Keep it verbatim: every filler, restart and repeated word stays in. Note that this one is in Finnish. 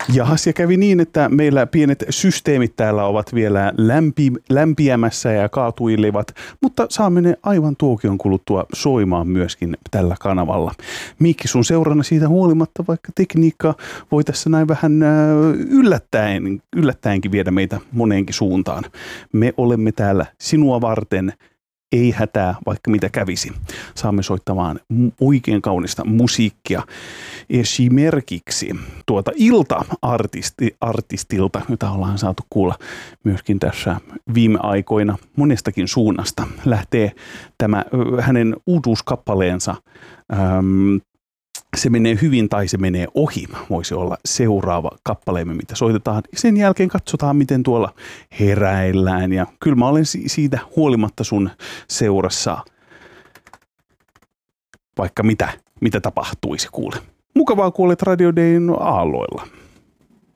Jahas, ja kävi niin, että meillä pienet systeemit täällä ovat vielä lämpi, lämpiämässä ja kaatuilevat, mutta saamme ne aivan tuokion kuluttua soimaan myöskin tällä kanavalla. Mikki, sun seurana siitä huolimatta, vaikka tekniikka voi tässä näin vähän yllättäen, yllättäenkin viedä meitä moneenkin suuntaan. Me olemme täällä sinua varten. Ei hätää, vaikka mitä kävisi. Saamme soittamaan oikein kaunista musiikkia. Esimerkiksi tuota Ilta-artistilta, jota ollaan saatu kuulla myöskin tässä viime aikoina monestakin suunnasta, lähtee tämä hänen uutuuskappaleensa. Ähm, Se menee hyvin tai se menee ohi, voisi olla seuraava kappaleemme, mitä soitetaan. Sen jälkeen katsotaan, miten tuolla heräillään. Ja kyllä mä olen siitä huolimatta sun seurassa, vaikka mitä, mitä tapahtuisi, kuule. Mukavaa, kun olet Radio Dayn aalloilla.